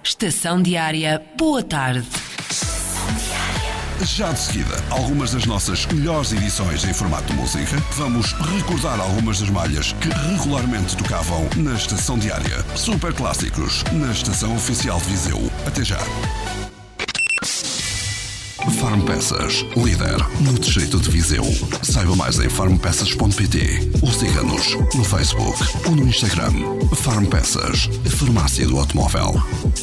Estação Diária, boa tarde. Já de seguida, algumas das nossas melhores edições em formato de música. Vamos recordar algumas das malhas que regularmente tocavam na Estação Diária. Super clássicos na Estação Oficial de Viseu. Até já. Farmpeças, líder no distrito de Viseu. Saiba mais em farmpeças.pt ou siga-nos no Facebook ou no Instagram. Farmpeças, a farmácia do automóvel.